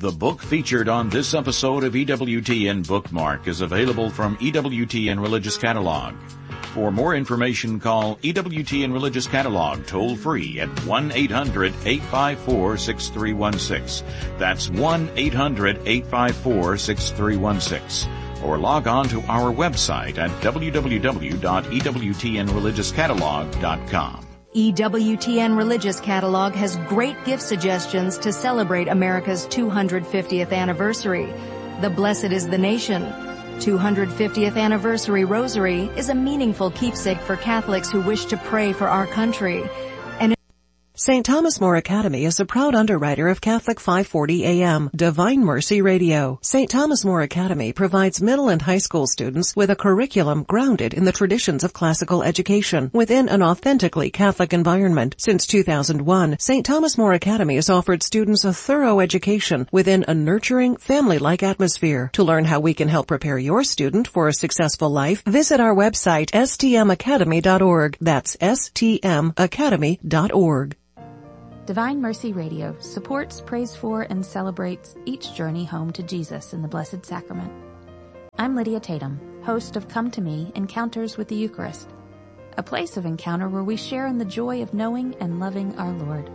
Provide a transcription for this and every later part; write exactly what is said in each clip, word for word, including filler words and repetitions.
The book featured on this episode of E W T N Bookmark is available from E W T N Religious Catalog. For more information, call E W T N Religious Catalog toll-free at one eight hundred eight five four six three one six. That's one eight hundred eight five four six three one six. Or log on to our website at w w w dot e w t n religious catalog dot com. E W T N Religious Catalog has great gift suggestions to celebrate America's two hundred fiftieth anniversary. The Blessed is the Nation. two hundred fiftieth Anniversary Rosary is a meaningful keepsake for Catholics who wish to pray for our country. And Saint Thomas More Academy is a proud underwriter of Catholic five forty A M, Divine Mercy Radio. Saint Thomas More Academy provides middle and high school students with a curriculum grounded in the traditions of classical education within an authentically Catholic environment. Since two thousand one, Saint Thomas More Academy has offered students a thorough education within a nurturing, family-like atmosphere. To learn how we can help prepare your student for a successful life, visit our website s t m academy dot org. That's s t m academy dot org. Divine Mercy Radio supports, prays for, and celebrates each journey home to Jesus in the Blessed Sacrament. I'm Lydia Tatum, host of Come to Me, Encounters with the Eucharist, a place of encounter where we share in the joy of knowing and loving our Lord.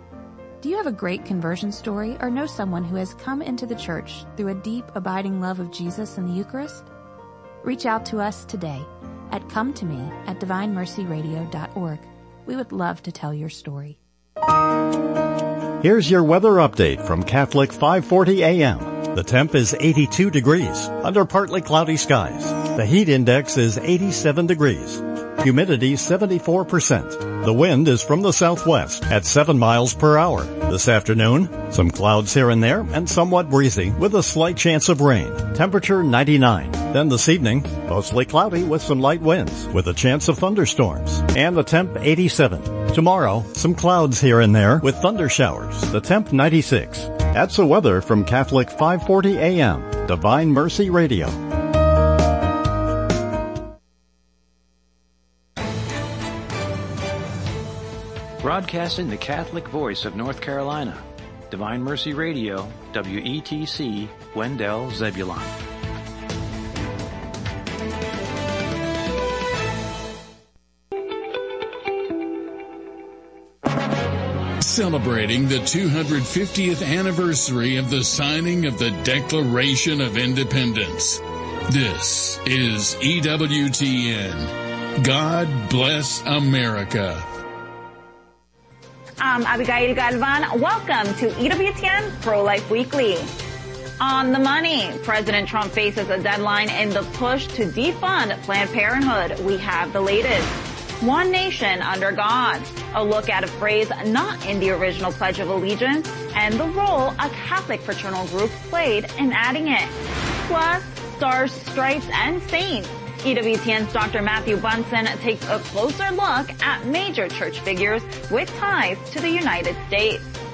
Do you have a great conversion story or know someone who has come into the church through a deep, abiding love of Jesus and the Eucharist? Reach out to us today at come to me at divine mercy radio dot org. We would love to tell your story. Here's your weather update from Catholic five forty A M. The temp is eighty-two degrees under partly cloudy skies. The heat index is eighty-seven degrees. Humidity seventy-four percent. The wind is from the southwest at seven miles per hour. This afternoon, some clouds here and there and somewhat breezy with a slight chance of rain. Temperature ninety-nine. Then this evening, mostly cloudy with some light winds with a chance of thunderstorms. And the temp eighty-seven. Tomorrow, some clouds here and there with thunder showers. The temp ninety-six. That's the weather from Catholic five forty A M, Divine Mercy Radio. Broadcasting the Catholic voice of North Carolina, Divine Mercy Radio, W E T C, Wendell, Zebulon. Celebrating the two hundred fiftieth anniversary of the signing of the Declaration of Independence. This is E W T N. God bless America. I'm Abigail Galvan. Welcome to E W T N Pro-Life Weekly. On the money, President Trump faces a deadline in the push to defund Planned Parenthood. We have the latest. One nation under God. A look at a phrase not in the original Pledge of Allegiance and the role a Catholic fraternal group played in adding it. Plus, stars, stripes, and saints. E W T N's Doctor Matthew Bunson takes a closer look at major church figures with ties to the United States.